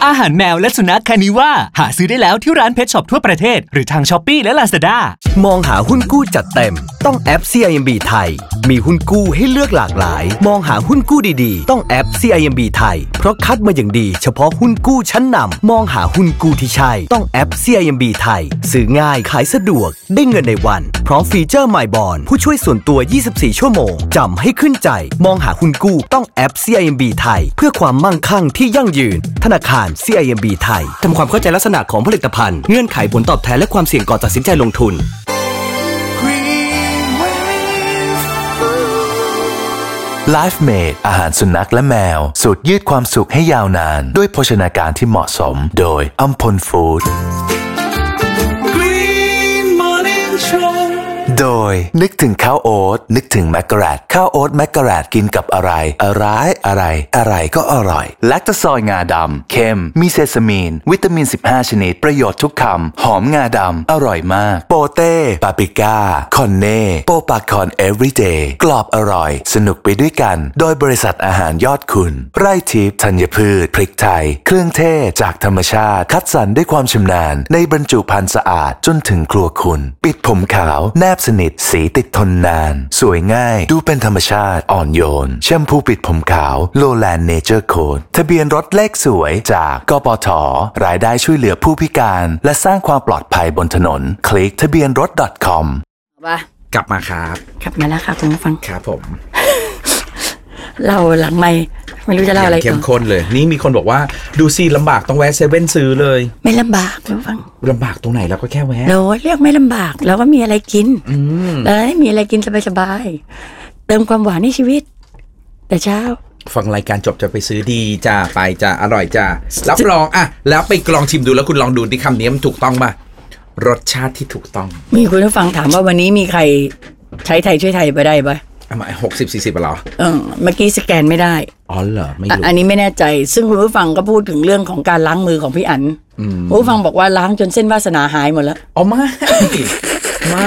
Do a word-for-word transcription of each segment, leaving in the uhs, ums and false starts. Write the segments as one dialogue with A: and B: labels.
A: อาหารแมวและสุนัขคานิว่าหาซื้อได้แล้วที่ร้านเพทช็อปทั่วประเทศหรือทาง Shopee และ Lazada
B: มองหาหุ้นกู้จัดเต็มต้องแอป ซี ไอ เอ็ม บี ไทยมีหุ้นกู้ให้เลือกหลากหลายมองหาหุ้นกู้ดีๆต้องแอป ซี ไอ เอ็ม บี ไทยเพราะคัดมาอย่างดีเฉพาะหุ้นกู้ชั้นนำมองหาหุ้นกู้ที่ใช่ต้องแอป ซี ไอ เอ็ม บี ไทยซื้อง่ายขายสะดวกได้เงินในวันพร้อมฟีเจอร์ My Bond ผู้ช่วยส่วนตัวยี่สิบสี่ชั่วโมงจำให้ขึ้นใจมองหาหุ้นกู้ต้องแอป ซี ไอ เอ็ม บี ไทยเพื่อความมั่งคั่งที่ยั่งยืนธนาคาร ซี ไอ เอ็ม บี ไทยทำความเข้าใจลักษณะของผลิตภัณฑ์เงื่อนไขผลตอบแทนและความเสี่ยงก่อนตัดสินใจลงทุน
C: Life Made อาหารสุนัขและแมวสูตรยืดความสุขให้ยาวนานด้วยโภชนาการที่เหมาะสมโดยอัมพลฟู้ดโดยนึกถึงข้าวโอ๊ตนึกถึงแมคกะแรดข้าวโอ๊ตแมคกะแรดกินกับอะไรอะไรอะไรอะไรก็อร่อยแลคโตซอยงาดำเค็มมีเซซามีนวิตามินสิบห้าชนิดประโยชน์ทุกคำหอมงาดำอร่อยมากโปเต้ปาปริก้าคอนเน่โปปาคอนเอฟวีเดย์กรอบอร่อยสนุกไปด้วยกันโดยบริษัทอาหารยอดคุณไร่ทิพย์ธัญพืชพริกไทยเครื่องเทศจากธรรมชาติคัดสรรด้วยความชำนาญในบรรจุภัณฑ์สะอาดจนถึงครัวคุณปิดผมขาวแนบสนิทสีติดทนนานสวยง่ายดูเป็นธรรมชาติอ่อนโยนแชมพูปิดผมขาวโลแลนด์เนเจอร์โค้ดทะเบียนรถเลขสวยจากกปท.รายได้ช่วยเหลือผู้พิการและสร้างความปลอดภัยบนถนนคลิกทะเบียนรถ .com
D: ว่าก
E: ลับมาครับ
D: กลับมาแล้วค่ะคุณผู้ฟัง
E: ครับผม
D: เราหลังไม่ไม่รู้จะเล่าอะไร
E: เข้มข้นเลยนี่มีคนบอกว่าดูซีลำบากต้องแวะเซเว่นซื้อเลย
D: ไม่ลำบากคุณผู้ฟัง
E: ลำบากตรงไหนเราก็แค่แวะ
D: เราเรียกไม่ลำบากเราก็มีอะไรกินแล้วมีอะไรกินสบายๆเติมความหวานในชีวิตแต่เช้า
E: ฟังรายการจบจะไปซื้อดีจ้าไปจ้าอร่อยจ้ารับรองอ่ะแล้วไปลองชิมดูแล้วคุณลองดูที่คำนี้มันถูกต้องป่ะรสชาติที่ถูกต้อง
D: มีคุณผู้ฟังถามว่าวันนี้มีใครใช้ไทยช่วยไทยไปได้ป่ะ
E: หกสิบสี่สิบเหรอ
D: เออเมื่อกี้สแกนไม่ได้
E: อ๋อเหรอไม่
D: รู้อันนี้ไม่แน่ใจซึ่งคุณผู้ฟังก็พูดถึงเรื่องของการล้างมือของพี่อั๋นคุณผู้ฟังบอกว่าล้างจนเส้นวาสนาหายหมดแล้ว
E: อ๋อไม่ไม่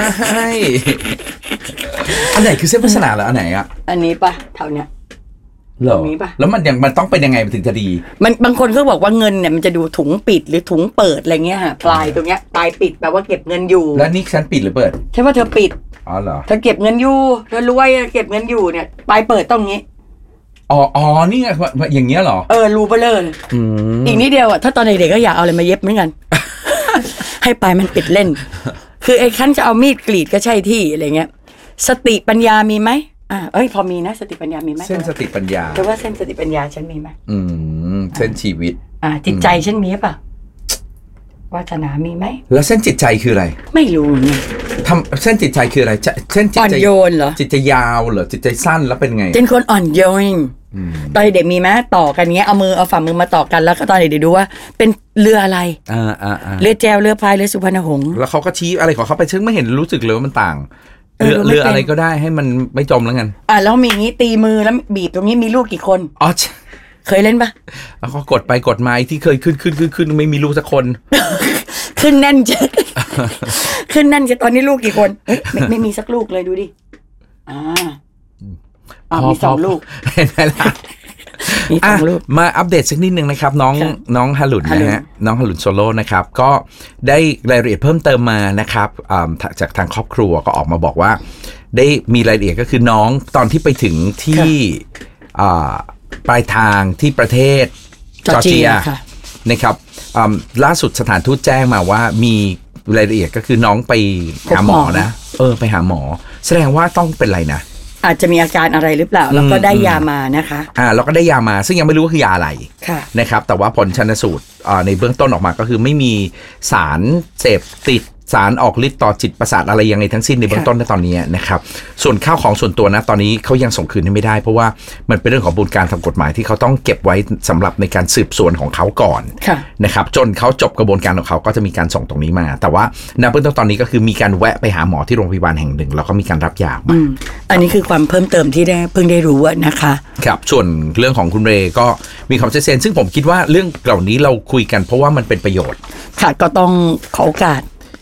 E: อันไหนคือเส้นวาสนาเหรออันไหนอ่ะ
D: อันนี้ป่ะเท่าเนี้ย
E: เหรอแล้วมันยังมันต้องเป็นยังไงมันถึงจะดี
D: มันบางคนเขาบอกว่าเงินเนี่ยมันจะดูถุงปิดหรือถุงเปิดอะไรเงี้ยฮะปลายตรงเนี้ยปลายปิดแปลว่าเก็บเงินอยู่
E: แล้วนี่ฉันปิดหรือเปิด
D: ใช่ว่าเธอปิด
E: อ๋อเหรอ
D: เธอเก็บเงินอยู่เธอรวยเก็บเงินอยู่เนี่ยปลายเปิดต้องงี้
E: อ๋ออ๋อนี่ไงอย่างเงี้ยเหรอ
D: เออรูเบลออีกนิดเดียวอ่ะถ้าตอนเด็กๆก็อยากเอาอะไรมาเย็บเหมือนกัน ให้ปลายมันปิดเล่นคือไอ้ขั้นจะเอามีดกรีดก็ใช่ที่อะไรเงี้ยสติปัญญามีไหมอ่าเอ้ยพอมีนะสติปัญญามีไหม
E: เส้นสติปัญญา
D: แต่ว่าเส้นสติปัญญาฉันมีไหม
E: อืมเส้นชีวิต
D: อ่าจิตใจฉันมีป่ะวาสนามีไหม
E: แล้วเส้นจิตใจคืออะไร
D: ไม่รู้เนี่ย
E: ทำเส้นจิตใจคืออะไรเส้นจิตใจ
D: อ่อนโยนเหรอ
E: จิตใจยาวเหรอจิตใจสั้นแล้วเป็นไง
D: เป็นคนอ่อนโยนตอนเด็กมีไหมต่อกันเงี้ยเอามือเอาฝ่ามือมาต่อกันแล้วก็ตอนเด็กดูว่าเป็นเรืออะไร
E: อ่าอ่า
D: เรือแจวเรือพายเรือสุพรรณหงษ์
E: แล้วเขาก็ชี้อะไรของเขาไปซึ่งไม่เห็นรู้สึกเลยว่ามันต่างเรือเรืออะไรก็ได้ให้มันไม่จมแล้วกัน
D: อ่าแล้วมีงี้ตีมือแล้วบีบตรงนี้มีลูกกี่คน
E: อ๋อ
D: เคยเล่นปะ
E: แล้วก็กดไปกดมาที่เคยขึ้นขึ้นขึ้นขึ้นไม่มีลูกสักคน
D: ขึ้นแน่นจะขึ้นแน่นจะตอนนี้ลูกกี่คนไม่ไม่มีสักลูกเลยดูดิอ่าอ่ามีสองลูก
E: เห็นไหมล่ะอ่ะมาอัปเดตสักนิดนึงนะครับน้องน้องฮารุนนะฮะน้องฮารุนโซโล่นะครับก็ได้รายละเอียดเพิ่มเติมมานะครับจากทางครอบครัวก็ออกมาบอกว่าได้มีรายละเอียดก็คือน้องตอนที่ไปถึงที่ปลายทางที่ประเทศจอร์เจียนะครับล่าสุดสถานทูตแจ้งมาว่ามีรายละเอียดก็คือน้องไปหาหมอนะเออไปหาหมอแสดงว่าต้องเป็นอะไรนะ
D: อาจจะมีอาการอะไรหรือเปล่าแล้วก็ได้ยามานะคะ
E: อ่าเราก็ได้ยามาซึ่งยังไม่รู้ว่าคือยาอะไรนะครับแต่ว่าผลชันสูตรในเบื้องต้นออกมาก็คือไม่มีสารเสพติดสารออกฤทธิ์ต่อจิตประสาทอะไรยังไงทั้งสิ้นในเบื้องต้นในตอนนี้นะครับส่วนข้าวของส่วนตัวนะตอนนี้เขายังส่งคืนให้ไม่ได้เพราะว่ามันเป็นเรื่องของกระบวนการทางกฎหมายที่เขาต้องเก็บไว้สำหรับในการสืบสวนของเขาก่อนนะครับจนเขาจบกระบวนการของเขาก็จะมีการส่งตรงนี้มาแต่ว่าในเบื้องต้นตอนนี้ก็คือมีการแวะไปหาหมอที่โรงพยาบาลแห่งหนึ่งแล้วก็มีการรับยามา
D: อันนี้คือความเพิ่มเติมที่ได้เพิ่งได้รู้นะคะ
E: ครับส่วนเรื่องของคุณเรย์ก็มีความชัดเจนซึ่งผมคิดว่าเรื่องเหล่านี้เราคุยกันเพราะว่ามันเป็นประโยชน์
D: ค่ะก็ต้องขอโอกาส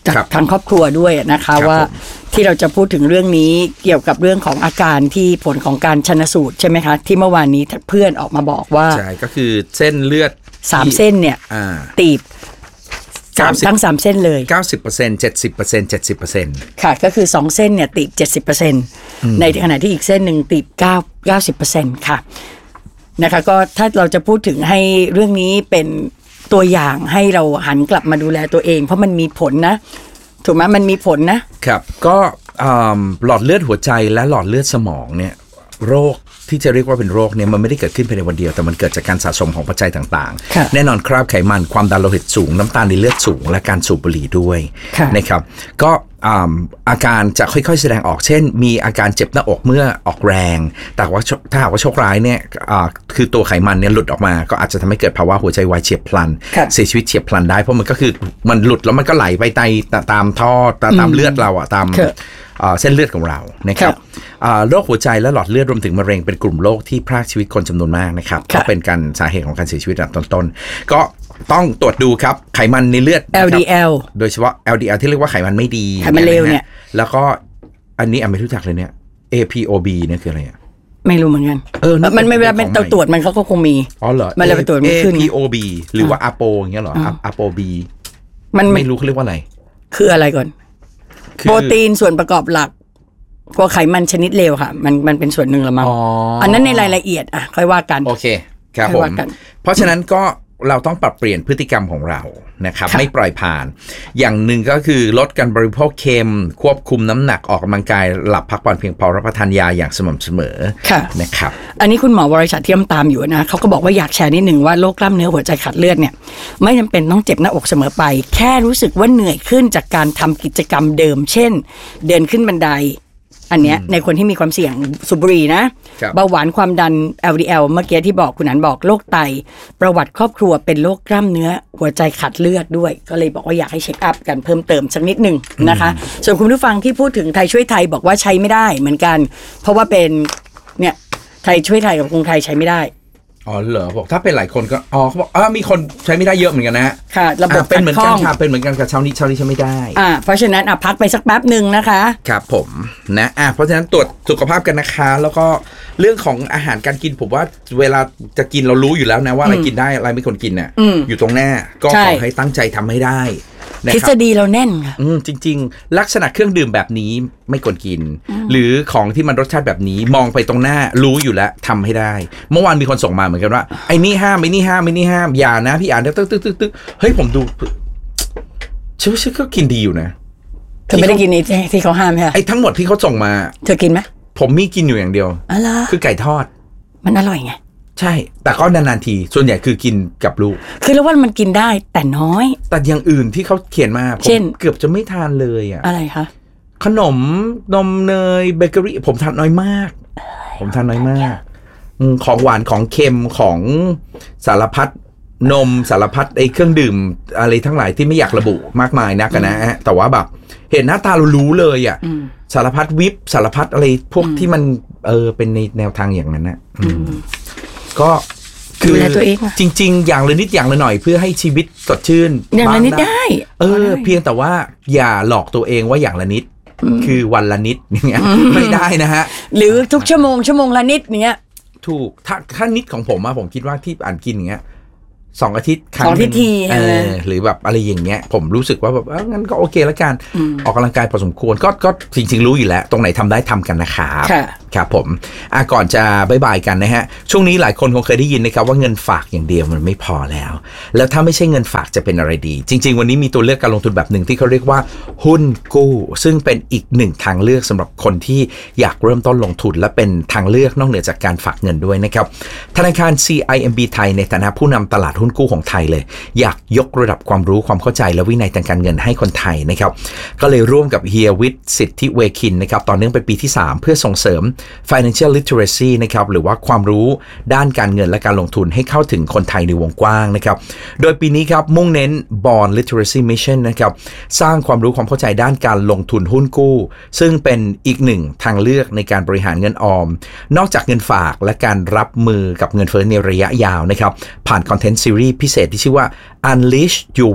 D: จากทางครอบครัวด้วยนะคะว่าที่เราจะพูดถึงเรื่องนี้เกี่ยวกับเรื่องของอาการที่ผลของการชันสูตรใช่ไหมคะที่เมื่อวานนี้เพื่อนออกมาบอกว่า
E: ใช่ก็คือเส้นเลือด
D: สามเส้นเนี่ยตีบทั้งสามเส้นเลย
E: เก้าสิบเปอร์เซ็นต์ เจ็ดสิบเปอร์เซ็นต์ เจ็ดสิบเปอร์เซ็นต์
D: ค่ะก็คือสองเส้นเนี่ยตีบ เจ็ดสิบเปอร์เซ็นต์ ในขณะที่อีกเส้นหนึ่งตีบเก้า เก้าสิบเปอร์เซ็นต์ ค่ะนะคะก็ถ้าเราจะพูดถึงให้เรื่องนี้เป็นตัวอย่างให้เราหันกลับมาดูแลตัวเองเพราะมันมีผลนะถูกไหมมันมีผลนะครับ
E: ก็หลอดเลือดหัวใจและหลอดเลือดสมองเนี่ยโรคที่จะเรียกว่าเป็นโรคเนี่ยมันไม่ได้เกิดขึ้นภายในวันเดียวแต่มันเกิดจากการสะสมของปัจจัยต่างๆแน่นอนคราบไขมันความดันโลหิตสูงน้ำตาลในเลือดสูงและการสูบบุหรี่ด้วยนะครับก็อาการจะค่อยๆแสดงออกเช่นมีอาการเจ็บหน้าอกเมื่อออกแรงแต่ว่าถ้าหากว่าโชคร้ายเนี่ยคือตัวไขมันเนี่ยหลุดออกมาก็อาจจะทำให้เกิดภาวะหัวใจวายเฉียบพลันเสียชีวิตเฉียบพลันได้เพราะมันก็คือมันหลุดแล้วมันก็ไหลไปตามท่อตามเลือดเราอะตามเส้นเลือดของเรานะครับโรคหัวใจและหลอดเลือดรวมถึงมะเร็งเป็นกลุ่มโรคที่พรากชีวิตคนจำนวนมากนะครับก็เป็นการสาเหตุของการเสียชีวิตอันดับต้นๆก็ต้องตรวจดูครับไขมันในเลือด
D: แอล ดี แอล
E: โดยเฉพาะ แอล ดี แอล ที่เรียกว่าไขมันไม่ดี
D: ไขมันเลวเนี่ย
E: แล้วก็อันนี้อ่ะไม่รู้จักเลยเนี่ย เอ พี โอ บี เนี่ยคืออะไรอ่ะ
D: ไม่รู้เหมือนกันเออมันไม่เวลาเป็นตรวจมันเขาก็คงมี
E: อ๋อเหรอ
D: มันเลยไปตรวจมันขึ้น
E: เอ พี โอ บี หรือว่าอะโปอย่างเงี้ยเหรออะโป B มันไม่รู้เขาเรียกว่าอะไร
D: คืออะไรก่อนโปรตีนส่วนประกอบหลักพวกไขมันชนิดเลวค่ะมันมันเป็นส่วนหนึ่งละมั้ง อ, อันนั้นในรายละเอียดอ่ะค่อยว่ากัน
E: โอเคครับผมเพราะฉะนั้นก็เราต้องปรับเปลี่ยนพฤติกรรมของเรานะครับไม่ปล่อยผ่านอย่างหนึ่งก็คือลดการบริโภคเค็มควบคุมน้ำหนักออกกำลังกายหลับพักผ่อนเพียงพอรับประทานยาอย่างสม่ำเสมอนะครับ
D: อันนี้คุณหมอวรชัดที่ตามอยู่นะเขาก็บอกว่าอยากแชร์นิดหนึ่งว่าโรคกล้ามเนื้อหัวใจขาดเลือดเนี่ยไม่จำเป็นต้องเจ็บหน้าอกเสมอไปแค่รู้สึกว่าเหนื่อยขึ้นจากการทำกิจกรรมเดิมเช่นเดินขึ้นบันไดอันเนี้ยในคนที่มีความเสี่ยงสูบบุหรี่นะเบาหวานความดัน แอล ดี แอล เมื่อกี้ที่บอกคุณนันบอกโรคไตประวัติครอบครัวเป็นโรคกล้ามเนื้อหัวใจขาดเลือดด้วยก็เลยบอกว่าอยากให้เช็คอัพกันเพิ่มเติมสักนิดหนึ่งนะคะส่วนคุณผู้ฟังที่พูดถึงไทยช่วยไทยบอกว่าใช้ไม่ได้เหมือนกันเพราะว่าเป็นเนี่ยไทยช่วยไทยกับกรุงไทยใช้ไม่ได้
E: อ๋อเหรอบอกถ้าเป็นหลายคนก็อ๋อเขาบอกอ๋อมีคนใช้ไม่ได้เยอะเหมือนกันนะ
D: ค่ะระบบ
E: เป็นเหมือนกันค่ะเป็นเหมือนกันกับเช้านี้เช้านี้ใช้ไม่ได้
D: อ่าเพราะฉะนั้นอ่ะพักไปสักแป๊บหนึ่งนะคะ
E: ครับผมนะอ่ะเพราะฉะนั้นตรวจสุขภาพกันนะคะแล้วก็เรื่องของอาหารการกินผมว่าเวลาจะกินเรารู้อยู่แล้วนะว่าอะไรกินได้อะไรไม่ควรกินเนี่ย อ, อยู่ตรงหน้าก็ขอให้ตั้งใจทำให้ได้
D: ทฤษฎีเราแน่นค่ะ
E: อืมจริงๆลักษณะเครื่องดื่มแบบนี้ไม่ควรกินหรือของที่มันรสชาติแบบนี้มองไปตรงหน้ารู้อยู่แล้วทำให้ได้เมื่อวานมีคนส่งมาเหมือนกันว่าไอ้นี่ห้ามไอ้นี่ห้ามไอ้นี่ห้ามอย่านะพี่อ่านตึ๊กตึ๊กตึ๊กตึ๊กเฮ้ยผมดูเชื่อเชื่อก็กินดีอยู่นะ
D: เธอไม่ได้กินนี่ที่เขาห้ามใช่ไหม
E: ไอ้ทั้งหมดที่เขาส่งมา
D: เธอกินไหม
E: ผมมีกินอยู่อย่างเดียว
D: อะไร
E: คือไก่ทอด
D: มันอร่อยไง
E: ใช่แต่ก็นานๆทีส่วนใหญ่คือกินกับลูก
D: คือแล้วว่ามันกินได้แต่น้อย
E: แต่อย่างอื่นที่เขาเขียนมา
D: เช่น
E: เกือบจะไม่ทานเลยอ่ะ
D: อะไรคะ
E: ขนมนมเนยเบเกอรี่ผมทานน้อยมากผมทานน้อยมากของหวานของเค็มของสารพัดนมสารพัดไอ้เครื่องดื่มอะไรทั้งหลายที่ไม่อยากระบุมากมายนักนะฮะแต่ว่าแบบเห็นหน้าตาเรารู้เลยอ่ะสารพัดวิปสารพัดอะไรพวกที่มันเออเป็นในแนวทางอย่างนั้นนะก็คือจริงๆอย่างละนิดอย่างละหน่อยเพื่อให้ชีวิตสดชื่น
D: อย่างละนิดได้
E: เออเพียงแต่ว่าอย่าหลอกตัวเองว่าอย่างละนิดคือวันละนิดอย่างเงี้ยไม่ได้นะฮะ
D: หรือทุกชั่วโมงชั่วโมงละนิดเนี้ย
E: ถูกถ้าถ้านิดของผมอะผมคิดว่าที่อ่านกินอย่างเงี้ยสองอาทิตย์
D: ครั้งนึง
E: เออหรือแบบอะไรอย่างเงี้ยผมรู้สึกว่าแบบงั้นก็โอเคแล้วกันออกกำลังกายพอสมควรก็ก็จริงๆรู้อยู่แล้วตรงไหนทำได้ทำกันนะครับครับผมอ่ะก่อนจะบายบายกันนะฮะช่วงนี้หลายคนคงเคยได้ยินนะครับว่าเงินฝากอย่างเดียวมันไม่พอแล้วแล้วถ้าไม่ใช่เงินฝากจะเป็นอะไรดีจริงๆวันนี้มีตัวเลือกการลงทุนแบบหนึ่งที่เขาเรียกว่าหุ้นกู้ซึ่งเป็นอีกหนึ่งทางเลือกสำหรับคนที่อยากเริ่มต้นลงทุนและเป็นทางเลือกนอกเหนือจากการฝากเงินด้วยนะครับธนาคาร ซี ไอ เอ็ม บี ไทยในฐานะผู้นำตลาดหุ้นกู้ของไทยเลยอยากยกระดับความรู้ความเข้าใจและวินัยทางการเงินให้คนไทยนะครับก็เลยร่วมกับเฮียวิทย์สิทธิเวคินนะครับต่อเนื่องไปปีที่สามเพื่อส่งเสริม financial literacy นะครับหรือว่าความรู้ด้านการเงินและการลงทุนให้เข้าถึงคนไทยในวงกว้างนะครับโดยปีนี้ครับมุ่งเน้น bond literacy mission นะครับสร้างความรู้ความเข้าใจด้านการลงทุนหุ้นกู้ซึ่งเป็นอีกหนึ่งทางเลือกในการบริหารเงินออมนอกจากเงินฝากและการรับมือกับเงินเฟ้อในระยะยาวนะครับผ่านคอนเทนต์ซีรีส์พิเศษที่ชื่อว่า Unleash Your Wealth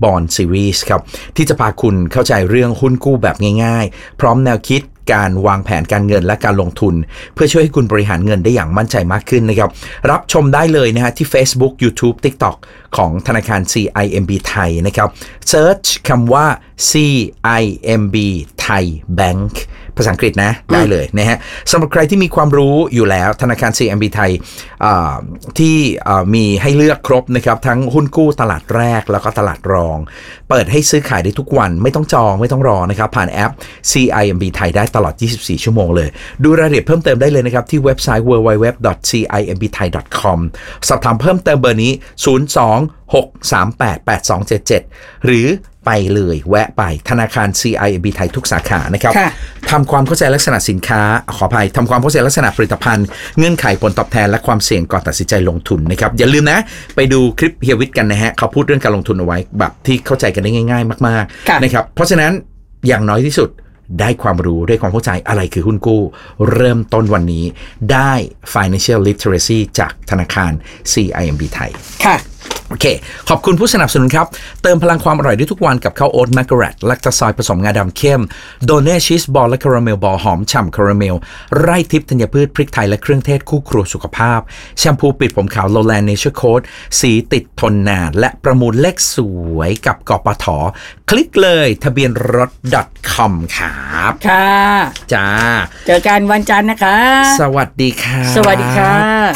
E: Bond Series ครับที่จะพาคุณเข้าใจเรื่องหุ้นกู้แบบง่ายๆพร้อมแนวคิดการวางแผนการเงินและการลงทุนเพื่อช่วยให้คุณบริหารเงินได้อย่างมั่นใจมากขึ้นนะครับรับชมได้เลยนะฮะที่ Facebook YouTube TikTok ของธนาคาร ซี ไอ เอ็ม บี ไทยนะครับ Search คำว่า ซี ไอ เอ็ม บี ไทย Bank ภาษาอังกฤษนะได้เลยนะฮะสำหรับใครที่มีความรู้อยู่แล้วธนาคาร ซี เอ็ม บี ไทยที่มีให้เลือกครบนะครับทั้งหุ้นกู้ตลาดแรกแล้วก็ตลาดรองเปิดให้ซื้อขายได้ทุกวันไม่ต้องจองไม่ต้องรอนะครับผ่านแอป ซี ไอ เอ็ม บี ไทยได้ตลอดยี่สิบสี่ชั่วโมงเลยดูรายละเอียดเพิ่มเติมได้เลยนะครับที่เว็บไซต์ ดับเบิลยู ดับเบิลยู ดับเบิลยู ดอท ซี ไอ เอ็ม บี ไทย ดอท คอม สอบถามเพิ่มเติมเบอร์นี้ศูนย์ สอง หก สาม แปด แปด สอง เจ็ด เจ็ดหรือไปเลยแวะไปธนาคาร ซี ไอ เอ็ม บี ไทยทุกสาขานะครับทำความเข้าใจลักษณะสินค้าขออภัยทำความเข้าใจลักษณะผลิตภัณฑ์เงื่อนไขผลตอบแทนและความเสี่ยงก่อนตัดสินใจลงทุนนะครับอย่าลืมนะไปดูคลิปเฮียวิทย์กันนะฮะเขาพูดเรื่องการลงทุนเอาไว้แบบที่เข้าใจกันได้ง่ายๆมากๆนะครับเพราะฉะนั้นอย่างน้อยที่สุดได้ความรู้ได้ความเข้าใจอะไรคือหุ้นกู้เริ่มต้นวันนี้ได้ Financial Literacy จากธนาคาร ซี ไอ เอ็ม บี ไทยค่ะโอเคขอบคุณผู้สนับสนุนครับเติมพลังความอร่อยได้ทุกวันกับข้าวโอ๊ตแมกกาเรตและจะซอยผสมงาดำเข้มโดเน่ชีสบอลและคาราเมลบอลหอมฉ่ำคาราเมลไร่ทิพย์ธัญพืชพริกไทยและเครื่องเทศคู่ครัวสุขภาพแชมพูปิดผมขาวโลแลนด์เนเจอร์โค้ดสีติดทนนานและประมูลเลขสวยกับกปท.คลิกเลยทะเบียนรถ .com ครับ
D: ค่ะ
E: จ้า
D: เจอกันวันจันทร์นะคะ
E: สวัสดีค่ะ
D: สวัสดีค่ะ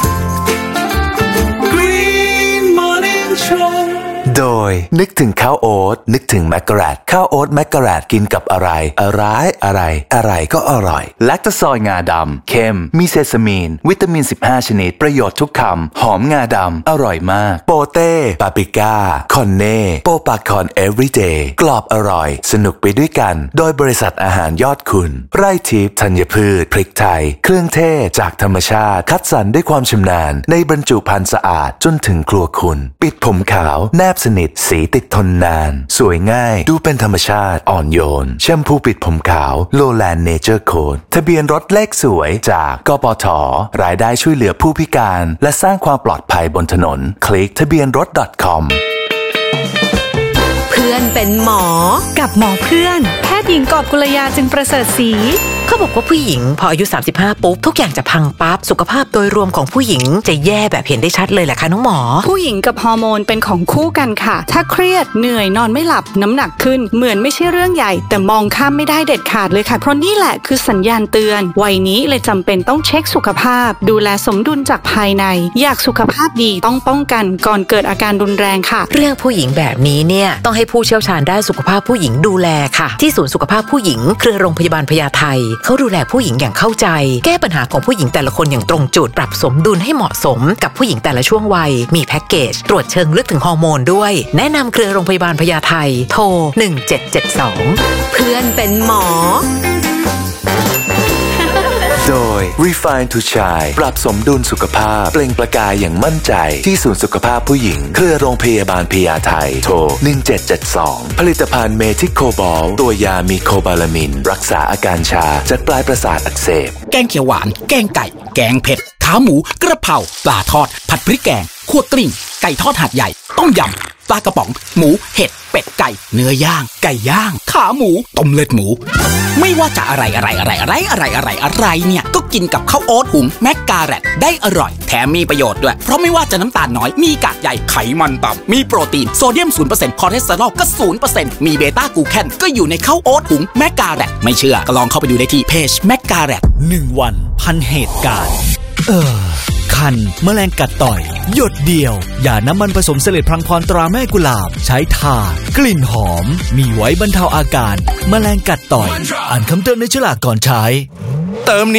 C: โดยนึกถึงข้าวโอ๊ตนึกถึงแมกกาเรตข้าวโอ๊ตแมกกาเรตกินกับอะไรอะไรอะไรอะไรก็อร่อยแลคตาซอยงาดำเค็มมีเซซามีนวิตามินสิบห้าชนิดประโยชน์ทุกคำหอมงาดำอร่อยมากโปเต้ปาปริก้าคอนเน่โปปาคอนเอฟวีเดย์กรอบอร่อยสนุกไปด้วยกันโดยบริษัทอาหารยอดคุณไร่ทิพย์ธัญพืชพริกไทยเครื่องเทศจากธรรมชาติคัดสรรด้วยความชำนาญในบรรจุภัณฑ์สะอาดจนถึงครัวคุณปิดผมขาวแนบสนิทสีติดทนนานสวยง่ายดูเป็นธรรมชาติอ่อนโยนแชมพูปิดผมขาวโลแลนด์เนเจอร์โค้ดทะเบียนรถเลขสวยจากกปท.รายได้ช่วยเหลือผู้พิการและสร้างความปลอดภัยบนถนนคลิกทะเบียนรถ .com
F: เพื่อนเป็นหมอกับหมอเพื่อนแพทย์หญิงกอบกุลยาจึงประเสริฐศรีเขาบอกว่าผู้หญิงพออายุสามสิบห้าปุ๊บทุกอย่างจะพังปั๊บสุขภาพโดยรวมของผู้หญิงจะแย่แบบเห็นได้ชัดเลยแหละค่ะน้องหมอ
G: ผู้หญิงกับฮอร์โมนเป็นของคู่กันค่ะถ้าเครียดเหนื่อยนอนไม่หลับน้ำหนักขึ้นเหมือนไม่ใช่เรื่องใหญ่แต่มองข้ามไม่ได้เด็ดขาดเลยค่ะเพราะนี่แหละคือสัญญาณเตือนวัยนี้เลยจำเป็นต้องเช็คสุขภาพดูแลสมดุลจากภายในอยากสุขภาพดีต้องป้องกันก่อนเกิดอาการรุนแรงค่ะ
F: เรื่องผู้หญิงแบบนี้เนี่ยต้องให้ผู้เชี่ยวชาญด้านสุขภาพผู้หญิงดูแลค่ะที่ศูนย์สุขภาพผู้หญิงเครือโรงพยาบาลพญาไทเขาดูแลผู้หญิงอย่างเข้าใจแก้ปัญหาของผู้หญิงแต่ละคนอย่างตรงจุดปรับสมดุลให้เหมาะสมกับผู้หญิงแต่ละช่วงวัยมีแพ็กเกจตรวจเชิงลึกถึงฮอร์โมนด้วยแนะนำเครือโรงพยาบาลพญาไทโทรหนึ่งเจ็ดเจ็ดสองเพื่อนเป็นหมอ
C: โดย Refine to Shine ปรับสมดุลสุขภาพเปล่งประกายอย่างมั่นใจที่ศูนย์สุขภาพผู้หญิงเครือโรงพยาบาลพญาไทโทรหนึ่งเจ็ดเจ็ดสองผลิตภัณฑ์เมทิโคบอลตัวยามีโคบาลามินรักษาอาการชาจากปลายประสาทอักเสบ
H: แกงเขียวหวานแกงไก่แกงเผ็ดขาหมูกระเพราปลาทอดผัดพริกแกงคั่วกลิ้งไก่ทอดหาดใหญ่ต้มยำปลากระป๋องหมูเห็ดเป็ดไก่เนื้อย่างไก่ย่างขาหมูต้มเลือดหมูไม่ว่าจะอะไรอะไรอะไรอะไรอะไรอะไรอะไรเนี่ยก็กินกับข้าวโอ๊ตหุงแมกกาเรตได้อร่อยแถมมีประโยชน์ด้วยเพราะไม่ว่าจะน้ำตาลน้อยมีกากใหญ่ไขมันต่ำมีโปรตีนโซเดียม ศูนย์เปอร์เซ็นต์ คอเลสเตอรอลก็ ศูนย์เปอร์เซ็นต์ มีเบต้ากลูแคนก็อยู่ในข้าวโอ๊ตหุงแมกกาเรตไม่เชื่อก็ลองเข้าไปดูได้ที่เพจแมกกาเรต
I: หนึ่งวันพันเหตุการณ์เออคันแมลงกัดต่อยหยดเดียวอย่าน้ำมันผสมเสลดพลังพรตราแม่กุหลาบใช้ทากลิ่นหอมมีไว้บรรเทาอาการแมลงกัดต่อยอ่านคำเตือนในฉลากก่อนใช้เติม